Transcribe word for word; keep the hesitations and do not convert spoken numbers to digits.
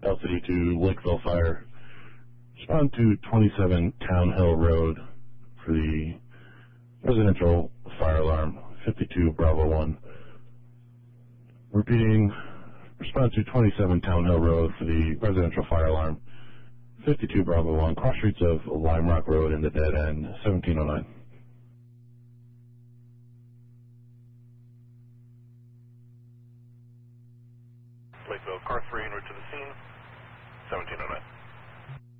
L-City to Lakeville Fire. Respond to twenty-seven Town Hill Road for the residential fire alarm, fifty-two Bravo one. Repeating, respond to twenty-seven Town Hill Road for the residential fire alarm, fifty-two Bravo one, cross streets of Lime Rock Road in the dead end, seventeen oh nine. Lakeville, car three en route to the scene, seventeen oh nine.